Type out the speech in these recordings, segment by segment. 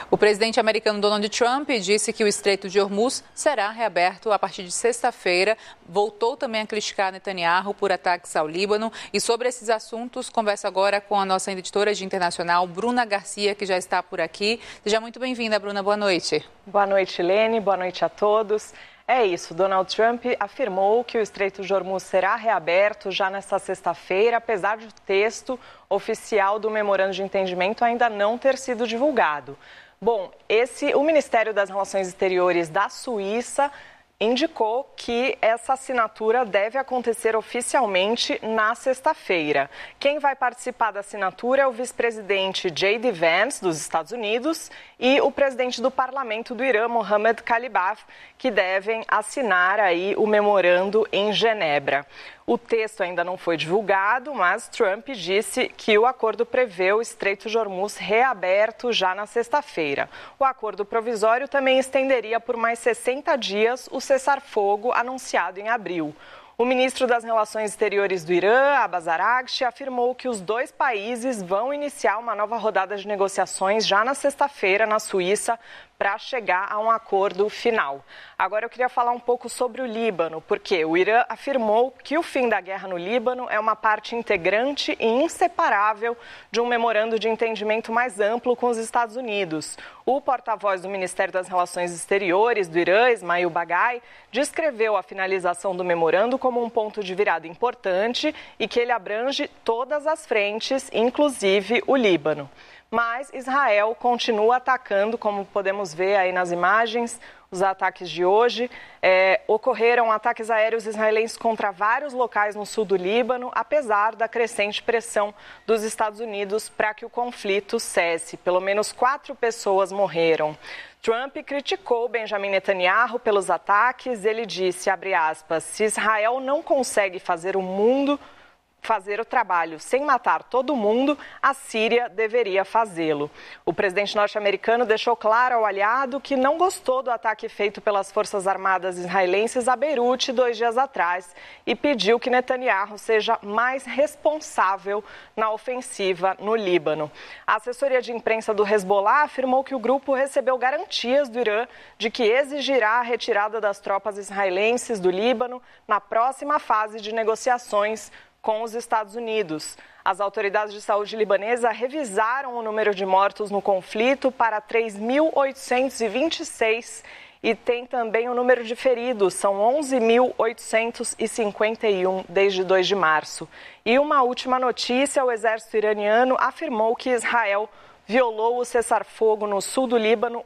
O presidente americano Donald Trump disse que o Estreito de Hormuz será reaberto a partir de sexta-feira. Voltou também a criticar Netanyahu por ataques ao Líbano. E sobre esses assuntos, converso agora com a nossa editora de internacional, Bruna Garcia, que já está por aqui. Seja muito bem-vinda, Bruna. Boa noite. Boa noite, Lene. Boa noite a todos. É isso, Donald Trump afirmou que o Estreito de Hormuz será reaberto já nesta sexta-feira, apesar de o texto oficial do memorando de entendimento ainda não ter sido divulgado. Bom, o Ministério das Relações Exteriores da Suíça indicou que essa assinatura deve acontecer oficialmente na sexta-feira. Quem vai participar da assinatura é o vice-presidente J.D. Vance, dos Estados Unidos, e o presidente do parlamento do Irã, Mohammad Khalibaf, que devem assinar aí o memorando em Genebra. O texto ainda não foi divulgado, mas Trump disse que o acordo prevê o Estreito de Hormuz reaberto já na sexta-feira. O acordo provisório também estenderia por mais 60 dias o cessar-fogo anunciado em abril. O ministro das Relações Exteriores do Irã, Abbas Araghchi, afirmou que os dois países vão iniciar uma nova rodada de negociações já na sexta-feira, na Suíça, para chegar a um acordo final. Agora eu queria falar um pouco sobre o Líbano, porque o Irã afirmou que o fim da guerra no Líbano é uma parte integrante e inseparável de um memorando de entendimento mais amplo com os Estados Unidos. O porta-voz do Ministério das Relações Exteriores do Irã, Ismail Baghai, descreveu a finalização do memorando como um ponto de virada importante e que ele abrange todas as frentes, inclusive o Líbano. Mas Israel continua atacando, como podemos ver aí nas imagens, os ataques de hoje. Ocorreram ataques aéreos israelenses contra vários locais no sul do Líbano, apesar da crescente pressão dos Estados Unidos para que o conflito cesse. Pelo menos 4 pessoas morreram. Trump criticou Benjamin Netanyahu pelos ataques. Ele disse, abre aspas, se Israel não consegue fazer o trabalho sem matar todo mundo, a Síria deveria fazê-lo. O presidente norte-americano deixou claro ao aliado que não gostou do ataque feito pelas Forças Armadas israelenses a Beirute 2 dias atrás e pediu que Netanyahu seja mais responsável na ofensiva no Líbano. A assessoria de imprensa do Hezbollah afirmou que o grupo recebeu garantias do Irã de que exigirá a retirada das tropas israelenses do Líbano na próxima fase de negociações com os Estados Unidos. As autoridades de saúde libanesa revisaram o número de mortos no conflito para 3.826 e tem também o número de feridos, são 11.851 desde 2 de março. E uma última notícia, o exército iraniano afirmou que Israel violou o cessar-fogo no sul do Líbano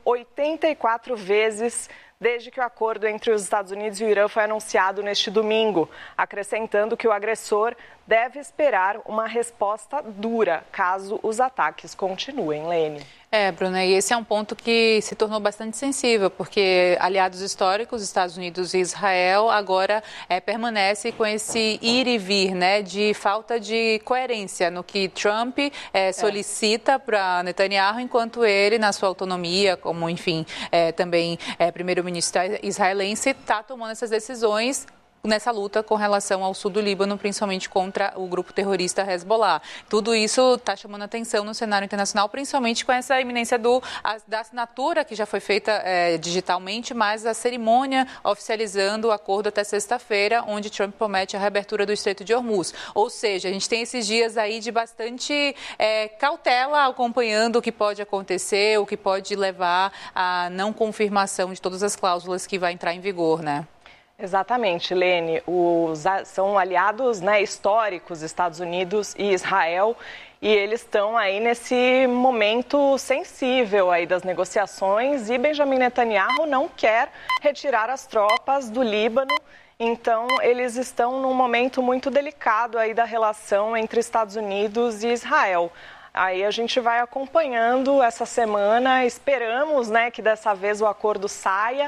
84 vezes desde que o acordo entre os Estados Unidos e o Irã foi anunciado neste domingo, acrescentando que o agressor deve esperar uma resposta dura, caso os ataques continuem, Lene. Bruna, e esse é um ponto que se tornou bastante sensível, porque aliados históricos, Estados Unidos e Israel, agora permanece com esse ir e vir, né, de falta de coerência no que Trump solicita para Netanyahu, enquanto ele, na sua autonomia, como, enfim, também primeiro-ministro israelense, está tomando essas decisões nessa luta com relação ao sul do Líbano, principalmente contra o grupo terrorista Hezbollah. Tudo isso está chamando atenção no cenário internacional, principalmente com essa iminência da assinatura que já foi feita digitalmente, mas a cerimônia oficializando o acordo até sexta-feira, onde Trump promete a reabertura do Estreito de Hormuz. Ou seja, a gente tem esses dias aí de bastante cautela acompanhando o que pode acontecer, o que pode levar à não confirmação de todas as cláusulas que vai entrar em vigor, né? Exatamente, Lene. São aliados, né, históricos, Estados Unidos e Israel, e eles estão aí nesse momento sensível aí das negociações e Benjamin Netanyahu não quer retirar as tropas do Líbano, então eles estão num momento muito delicado aí da relação entre Estados Unidos e Israel. Aí a gente vai acompanhando essa semana, esperamos, né, que dessa vez o acordo saia,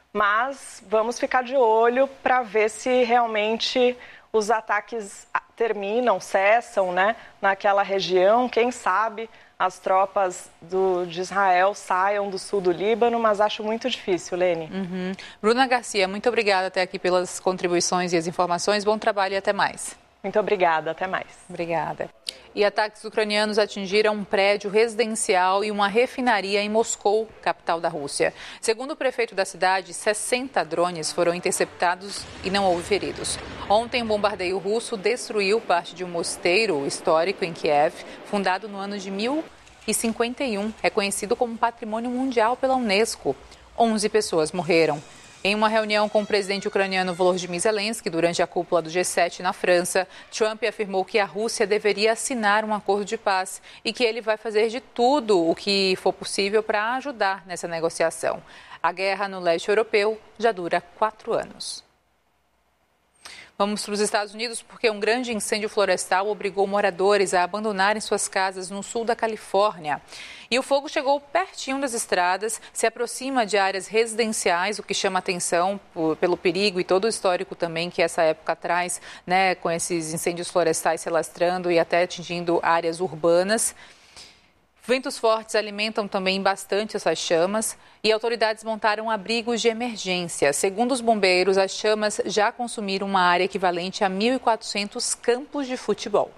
mas vamos ficar de olho para ver se realmente os ataques terminam, cessam, né, naquela região. Quem sabe as tropas de Israel saiam do sul do Líbano, mas acho muito difícil, Lene. Bruna Garcia, muito obrigada até aqui pelas contribuições e as informações. Bom trabalho e até mais. Muito obrigada, até mais. Obrigada. E ataques ucranianos atingiram um prédio residencial e uma refinaria em Moscou, capital da Rússia. Segundo o prefeito da cidade, 60 drones foram interceptados e não houve feridos. Ontem, um bombardeio russo destruiu parte de um mosteiro histórico em Kiev, fundado no ano de 1051, reconhecido como Patrimônio Mundial pela Unesco. 11 pessoas morreram. Em uma reunião com o presidente ucraniano Volodymyr Zelensky durante a cúpula do G7 na França, Trump afirmou que a Rússia deveria assinar um acordo de paz e que ele vai fazer de tudo o que for possível para ajudar nessa negociação. A guerra no leste europeu já dura 4 anos. Vamos para os Estados Unidos porque um grande incêndio florestal obrigou moradores a abandonarem suas casas no sul da Califórnia. E o fogo chegou pertinho das estradas, se aproxima de áreas residenciais, o que chama atenção pelo perigo e todo o histórico também que essa época traz, né, com esses incêndios florestais se alastrando e até atingindo áreas urbanas. Ventos fortes alimentam também bastante essas chamas e autoridades montaram abrigos de emergência. Segundo os bombeiros, as chamas já consumiram uma área equivalente a 1.400 campos de futebol.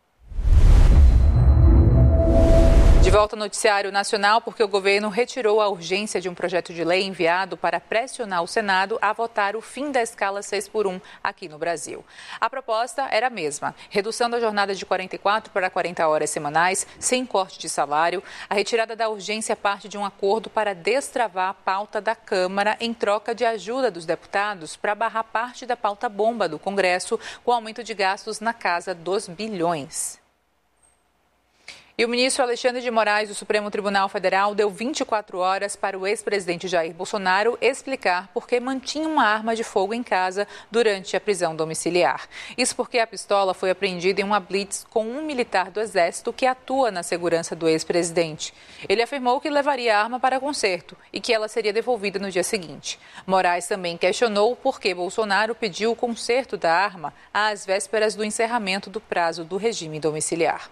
De volta ao noticiário nacional, porque o governo retirou a urgência de um projeto de lei enviado para pressionar o Senado a votar o fim da escala 6x1 aqui no Brasil. A proposta era a mesma, redução da jornada de 44 para 40 horas semanais, sem corte de salário. A retirada da urgência parte de um acordo para destravar a pauta da Câmara em troca de ajuda dos deputados para barrar parte da pauta bomba do Congresso, com aumento de gastos na casa dos bilhões. E o ministro Alexandre de Moraes, do Supremo Tribunal Federal, deu 24 horas para o ex-presidente Jair Bolsonaro explicar por que mantinha uma arma de fogo em casa durante a prisão domiciliar. Isso porque a pistola foi apreendida em uma blitz com um militar do Exército que atua na segurança do ex-presidente. Ele afirmou que levaria a arma para conserto e que ela seria devolvida no dia seguinte. Moraes também questionou por que Bolsonaro pediu o conserto da arma às vésperas do encerramento do prazo do regime domiciliar.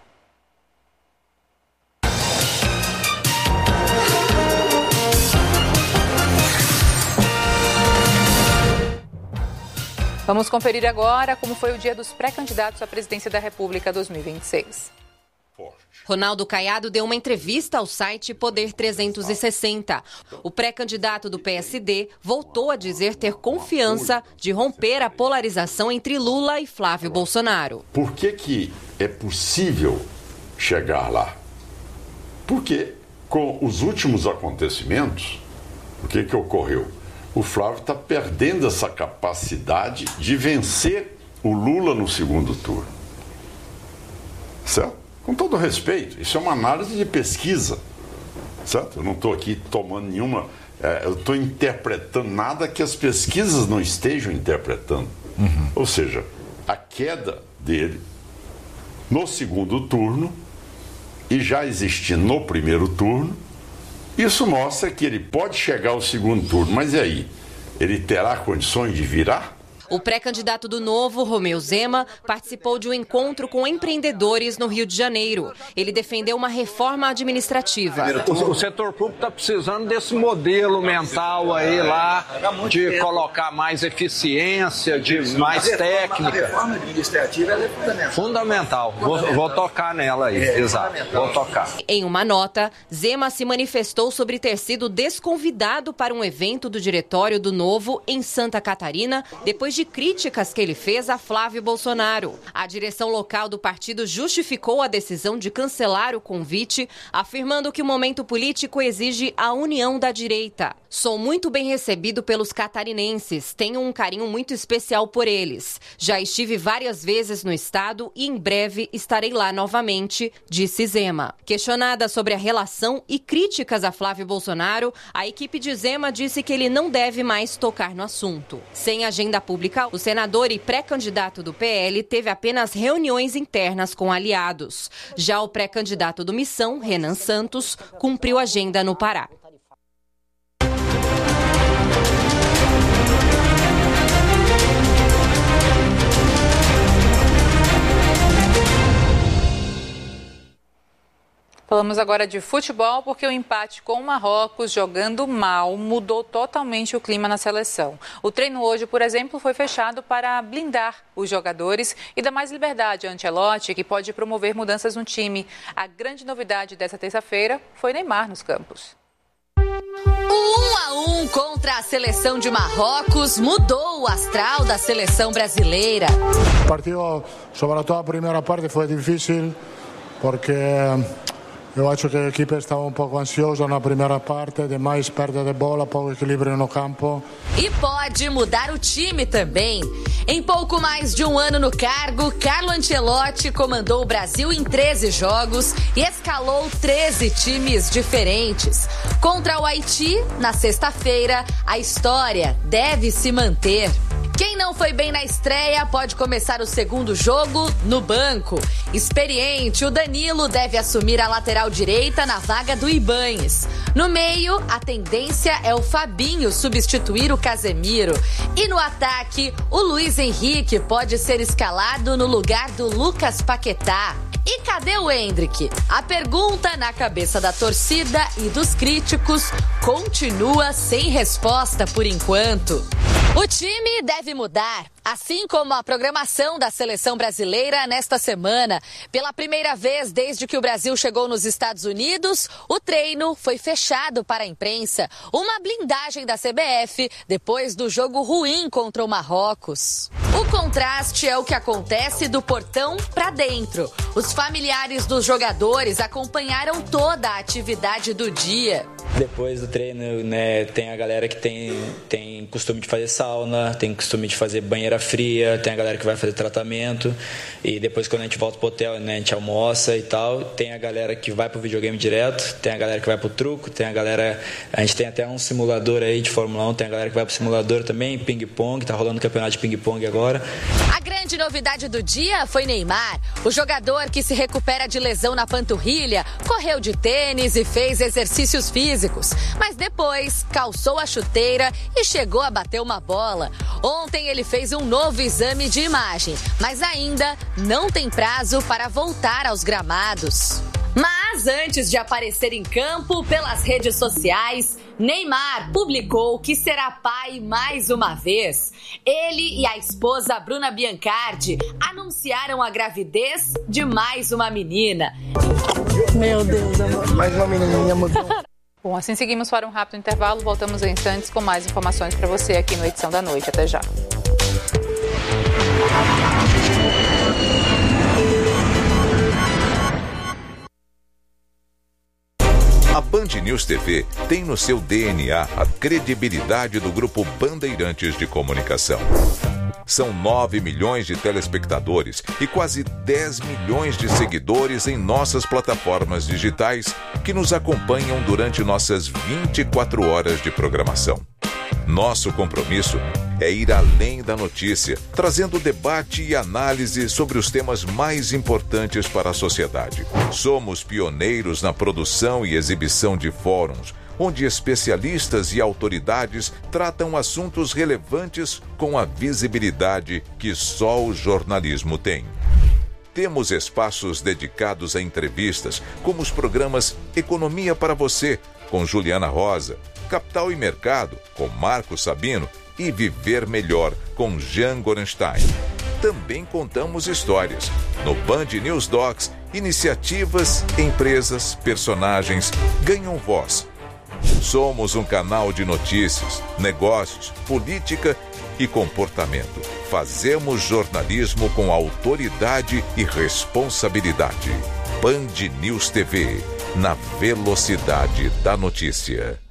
Vamos conferir agora como foi o dia dos pré-candidatos à presidência da República 2026. Ronaldo Caiado deu uma entrevista ao site Poder 360. O pré-candidato do PSD voltou a dizer ter confiança de romper a polarização entre Lula e Flávio Bolsonaro. Por que é possível chegar lá? Porque com os últimos acontecimentos, o que ocorreu? O Flávio está perdendo essa capacidade de vencer o Lula no segundo turno. Certo? Com todo respeito, isso é uma análise de pesquisa. Certo? Eu não estou aqui tomando nenhuma... eu estou interpretando nada que as pesquisas não estejam interpretando. Ou seja, a queda dele no segundo turno e já existindo no primeiro turno, isso mostra que ele pode chegar ao segundo turno, mas e aí? Ele terá condições de virar? O pré-candidato do Novo, Romeu Zema, participou de um encontro com empreendedores no Rio de Janeiro. Ele defendeu uma reforma administrativa. O setor público está precisando desse modelo mental aí lá, de colocar mais eficiência, de mais técnica. A reforma administrativa é fundamental. Fundamental. Vou tocar nela aí, exato. Vou tocar. Em uma nota, Zema se manifestou sobre ter sido desconvidado para um evento do diretório do Novo em Santa Catarina, depois de críticas que ele fez a Flávio Bolsonaro. A direção local do partido justificou a decisão de cancelar o convite, afirmando que o momento político exige a união da direita. Sou muito bem recebido pelos catarinenses, tenho um carinho muito especial por eles. Já estive várias vezes no estado e em breve estarei lá novamente, disse Zema. Questionada sobre a relação e críticas a Flávio Bolsonaro, a equipe de Zema disse que ele não deve mais tocar no assunto. Sem agenda pública, o senador e pré-candidato do PL teve apenas reuniões internas com aliados. Já o pré-candidato do Missão, Renan Santos, cumpriu agenda no Pará. Falamos agora de futebol porque o empate com o Marrocos jogando mal mudou totalmente o clima na seleção. O treino hoje, por exemplo, foi fechado para blindar os jogadores e dar mais liberdade a Ancelotti, que pode promover mudanças no time. A grande novidade dessa terça-feira foi Neymar nos campos. O 1-1 contra a seleção de Marrocos mudou o astral da seleção brasileira. O partido, sobretudo a primeira parte, foi difícil porque eu acho que a equipe estava um pouco ansiosa na primeira parte, demais perda de bola, pouco equilíbrio no campo. E pode mudar o time também. Em pouco mais de um ano no cargo, Carlo Ancelotti comandou o Brasil em 13 jogos e escalou 13 times diferentes. Contra o Haiti, na sexta-feira, a história deve se manter. Quem não foi bem na estreia pode começar o segundo jogo no banco. Experiente, o Danilo deve assumir a lateral direita na vaga do Ibañez. No meio, a tendência é o Fabinho substituir o Casemiro. E no ataque, o Luiz Henrique pode ser escalado no lugar do Lucas Paquetá. E cadê o Endrick? A pergunta na cabeça da torcida e dos críticos continua sem resposta por enquanto. O time deve mudar, assim como a programação da seleção brasileira nesta semana. Pela primeira vez desde que o Brasil chegou nos Estados Unidos, o treino foi fechado para a imprensa. Uma blindagem da CBF depois do jogo ruim contra o Marrocos. O contraste é o que acontece do portão para dentro. Os familiares dos jogadores acompanharam toda a atividade do dia. Depois do treino, né, tem a galera que tem costume de fazer sauna, tem costume de fazer banheira fria, tem a galera que vai fazer tratamento e depois quando a gente volta pro hotel, né, a gente almoça e tal, tem a galera que vai pro videogame direto, tem a galera que vai pro truco, tem a galera, a gente tem até um simulador aí de Fórmula 1, tem a galera que vai pro simulador também, ping-pong, tá rolando campeonato de ping-pong agora. A grande novidade do dia foi Neymar, o jogador que se recupera de lesão na panturrilha, correu de tênis e fez exercícios físicos, mas depois calçou a chuteira e chegou a bater uma bola. Ontem ele fez um novo exame de imagem, mas ainda não tem prazo para voltar aos gramados. Mas antes de aparecer em campo pelas redes sociais, Neymar publicou que será pai mais uma vez. Ele e a esposa Bruna Biancardi anunciaram a gravidez de mais uma menina. Meu Deus, amor. Mais uma menininha, mudou. Bom, assim seguimos para um rápido intervalo. Voltamos em instantes com mais informações para você aqui no Edição da Noite. Até já. A Band News TV tem no seu DNA a credibilidade do Grupo Bandeirantes de Comunicação. São 9 milhões de telespectadores e quase 10 milhões de seguidores em nossas plataformas digitais que nos acompanham durante nossas 24 horas de programação. Nosso compromisso é ir além da notícia, trazendo debate e análise sobre os temas mais importantes para a sociedade. Somos pioneiros na produção e exibição de fóruns, onde especialistas e autoridades tratam assuntos relevantes com a visibilidade que só o jornalismo tem. Temos espaços dedicados a entrevistas, como os programas Economia para Você, com Juliana Rosa, Capital e Mercado, com Marco Sabino, e Viver Melhor, com Jean Gorenstein. Também contamos histórias. No Band News Docs, iniciativas, empresas, personagens ganham voz. Somos um canal de notícias, negócios, política e comportamento. Fazemos jornalismo com autoridade e responsabilidade. Band News TV, na velocidade da notícia.